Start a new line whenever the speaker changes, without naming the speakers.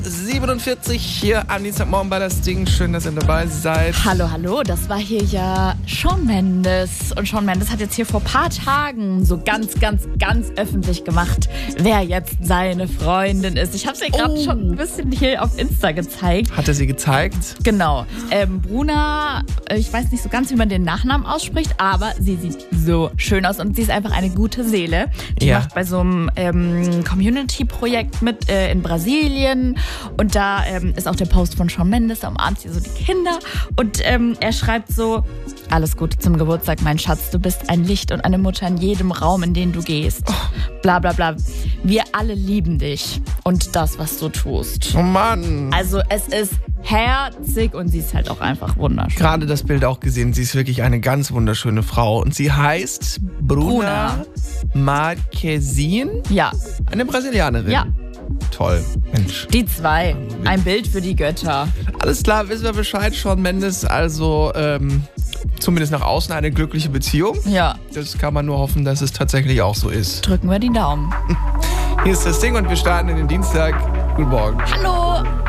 47 hier am Dienstagmorgen bei das Ding. Schön, dass ihr dabei seid.
Hallo, das war hier ja Shawn Mendes. Und Shawn Mendes hat jetzt hier vor ein paar Tagen so ganz öffentlich gemacht, wer jetzt seine Freundin ist. Ich habe es dir gerade schon ein bisschen hier auf Insta gezeigt.
Hat er sie gezeigt?
Genau. Bruna, ich weiß nicht so ganz, wie man den Nachnamen ausspricht, aber sie sieht so schön aus und sie ist einfach eine gute Seele. Die macht bei so einem Community-Projekt mit in Brasilien. Und da ist auch der Post von Shawn Mendes, da umarmt sie so die Kinder. Und er schreibt so: Alles Gute zum Geburtstag, mein Schatz. Du bist ein Licht und eine Mutter in jedem Raum, in den du gehst. Bla bla bla. Wir alle lieben dich und das, was du tust.
Oh Mann.
Also es ist herzig und sie ist halt auch einfach wunderschön.
Gerade das Bild auch gesehen. Sie ist wirklich eine ganz wunderschöne Frau. Und sie heißt Bruna Marquezine.
Ja.
Eine Brasilianerin.
Ja.
Toll, Mensch.
Die zwei. Ein Bild für die Götter.
Alles klar, wissen wir Bescheid. Shawn Mendes, also zumindest nach außen eine glückliche Beziehung.
Ja.
Das kann man nur hoffen, dass es tatsächlich auch so ist.
Drücken wir die Daumen.
Hier ist das Ding und wir starten in den Dienstag. Guten Morgen.
Hallo.